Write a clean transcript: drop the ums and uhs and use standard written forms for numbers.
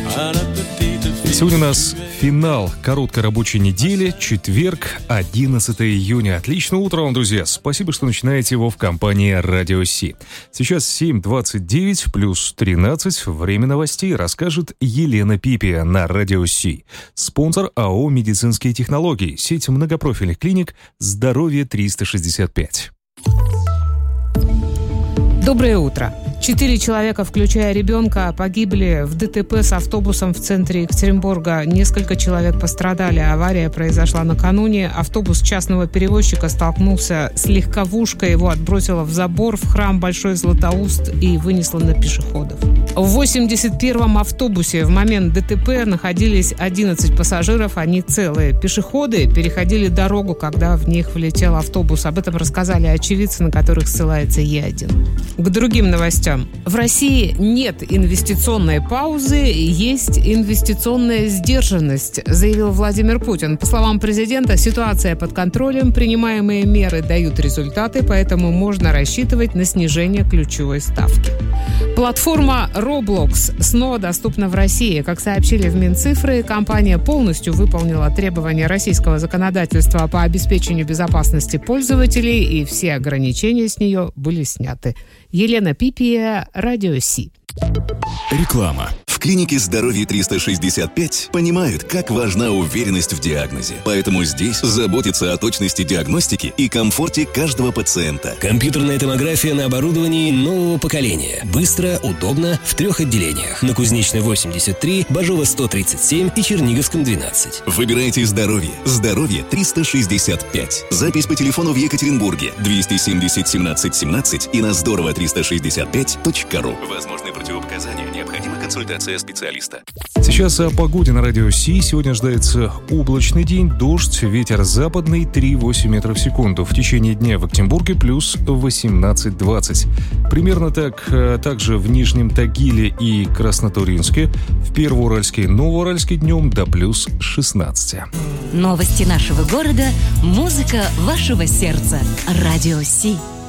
Сегодня у нас финал короткой рабочей недели, четверг, 11 июня. Отличное утро вам, друзья. Спасибо, что начинаете его в компании Радио Си. Сейчас 7:29 плюс 13. Время новостей расскажет Елена Пипия на Радио Си. Спонсор АО «Медицинские технологии». Сеть многопрофильных клиник «Здоровье 365». Доброе утро. 4 человека, включая ребенка, погибли в ДТП с автобусом в центре Екатеринбурга. Несколько человек пострадали. Авария произошла накануне. Автобус частного перевозчика столкнулся с легковушкой. Его отбросило в забор в храм Большой Златоуст и вынесло на пешеходов. В 81-м автобусе в момент ДТП находились 11 пассажиров. Они целые. Пешеходы переходили дорогу, когда в них влетел автобус. Об этом рассказали очевидцы, на которых ссылается Е1. К другим новостям. В России нет инвестиционной паузы, есть инвестиционная сдержанность, заявил Владимир Путин. По словам президента, ситуация под контролем, принимаемые меры дают результаты, поэтому можно рассчитывать на снижение ключевой ставки. Платформа Roblox снова доступна в России. Как сообщили в Минцифры, компания полностью выполнила требования российского законодательства по обеспечению безопасности пользователей, и все ограничения с нее были сняты. Елена Пипия, Радио Си. Реклама. В клинике «Здоровье 365» понимают, как важна уверенность в диагнозе. Поэтому здесь заботятся о точности диагностики и комфорте каждого пациента. Компьютерная томография на оборудовании нового поколения. Быстро, удобно, в 3 отделениях. На Кузнечной 83, Бажова 137 и Черниговском 12. Выбирайте здоровье. «Здоровье 365». Запись по телефону в Екатеринбурге 270 17 17 и на здорово365.ру. Возможны противопоказания. Необходима консультация специалиста. Сейчас о погоде на Радио Си. Сегодня ожидается облачный день, дождь, ветер западный 3,8 метров в секунду. В течение дня в Екатеринбурге плюс 18-20. Примерно также в Нижнем Тагиле и Краснотурьинске. В Первоуральске и Новоуральске днем до плюс 16. Новости нашего города, музыка вашего сердца. Радио Си.